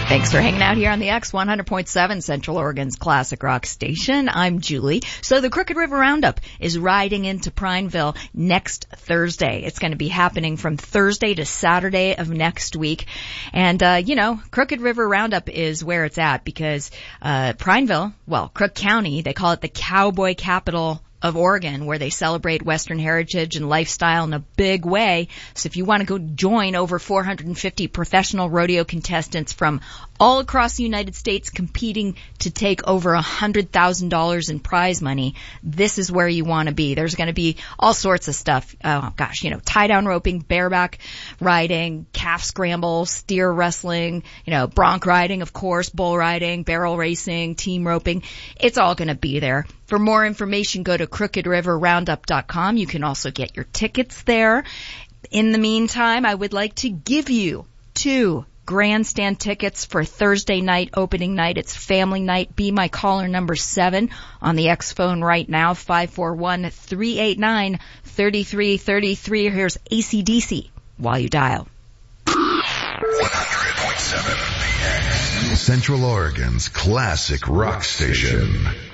Thanks for hanging out here on the X 100.7 Central Oregon's classic rock station. I'm Julie. So the Crooked River Roundup is riding into Prineville next Thursday. It's going to be happening from Thursday to Saturday of next week. And, Crooked River Roundup is where it's at because, Prineville, Crook County, they call it the cowboy capital of Oregon, where they celebrate Western heritage and lifestyle in a big way. So if you want to go join over 450 professional rodeo contestants from all across the United States competing to take over $100,000 in prize money, this is where you want to be. There's going to be all sorts of stuff. Tie-down roping, bareback riding, calf scramble, steer wrestling, bronc riding, of course, bull riding, barrel racing, team roping. It's all going to be there. For more information, go to crookedriverroundup.com. You can also get your tickets there. In the meantime, I would like to give you 2 grandstand tickets for Thursday night, opening night. It's family night. Be my caller number 7 on the X phone right now, 541-389-3333. Here's AC/DC while you dial. 100.7 Central Oregon's classic rock station.